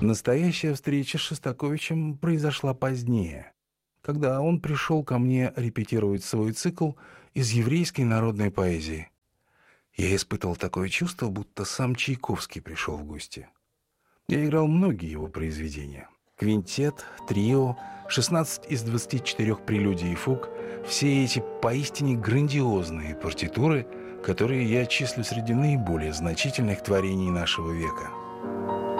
Настоящая встреча с Шостаковичем произошла позднее, когда он пришел ко мне репетировать свой цикл из еврейской народной поэзии. Я испытывал такое чувство, будто сам Чайковский пришел в гости. Я играл многие его произведения. Квинтет, трио, 16 из 24 прелюдий и фуг – все эти поистине грандиозные партитуры, которые я числю среди наиболее значительных творений нашего века.